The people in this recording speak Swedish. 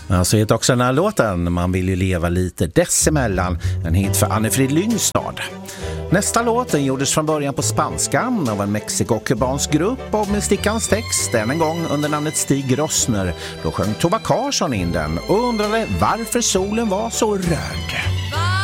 Så heter också den här låten Man vill ju leva lite dessemellan, en hit för Anne-Frid Lyngstad. Nästa låten gjordes från början på spanska av en mexiko-kubansk grupp och med stickans text, en gång under namnet Stig Rossner. Då sjöng Tova Karsson in den och undrade varför solen var så röd.